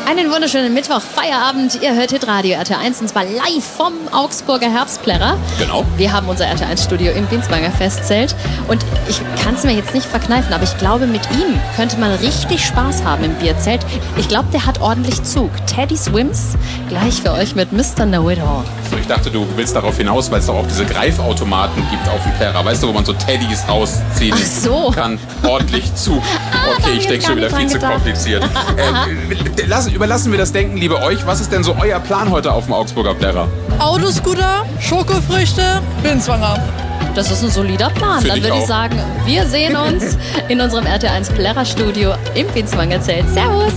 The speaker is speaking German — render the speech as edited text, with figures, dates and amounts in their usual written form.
Einen wunderschönen Mittwoch, Feierabend. Ihr hört Hitradio RT1 und zwar live vom Augsburger Herbstplärrer. Genau. Wir haben unser RT1-Studio im Binswanger Festzelt. Und ich kann es mir jetzt nicht verkneifen, aber ich glaube, mit ihm könnte man richtig Spaß haben im Bierzelt. Ich glaube, der hat ordentlich Zug. Teddy Swims, gleich für euch mit Mr. Know-It-All. So, ich dachte, du willst darauf hinaus, weil es doch auch diese Greifautomaten gibt auf dem Plärrer. Weißt du, wo man so Teddys rausziehen kann? Ordentlich Zug. Okay, ich denke schon wieder viel zu kompliziert. Überlassen wir das Denken lieber euch. Was ist denn so euer Plan heute auf dem Augsburger Plärrer? Autoscooter, Schokofrüchte, Binswanger. Das ist ein solider Plan. Dann würde ich sagen, wir sehen uns in unserem RT1 Plärrer Studio im Binswanger Zelt. Servus!